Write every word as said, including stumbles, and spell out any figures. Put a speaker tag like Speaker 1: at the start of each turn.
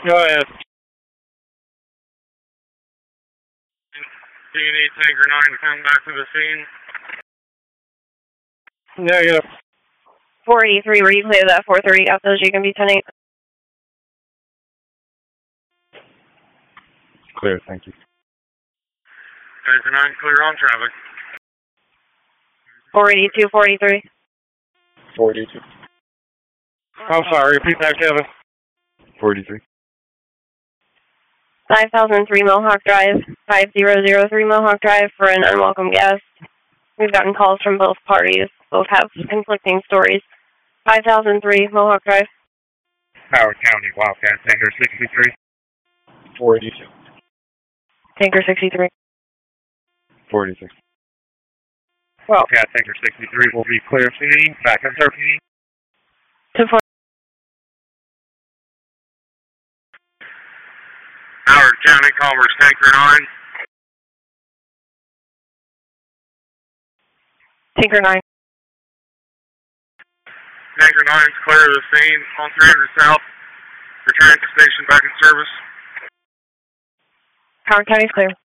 Speaker 1: Go ahead.
Speaker 2: Do you need Tanker nine to come back to the scene?
Speaker 1: Negative.
Speaker 3: four eighty-three, were you clear that four thirty after the J can be ten eight?
Speaker 4: Clear, thank you.
Speaker 2: Tanker nine, clear on traffic.
Speaker 3: four eighty-two, four eighty-three.
Speaker 4: four eighty-two.
Speaker 1: I'm sorry, repeat that, Kevin.
Speaker 4: four eighty-three.
Speaker 3: five thousand three Mohawk Drive, five thousand three Mohawk Drive for an unwelcome guest. We've gotten calls from both parties. Both have conflicting stories. five thousand three Mohawk Drive.
Speaker 2: Howard County, Wildcat, Tanker sixty-three.
Speaker 4: four eighty-two.
Speaker 3: Tanker sixty-three.
Speaker 4: four eighty-six.
Speaker 2: Wildcat, Tanker sixty-three will be clear scene. Back in thirteen.
Speaker 3: two four.
Speaker 2: Howard County, Commerce, Tanker nine.
Speaker 3: Tanker nine.
Speaker 2: Tanker nine is clear of the scene on three hundred South. Returning to station back in service.
Speaker 3: Howard County's clear.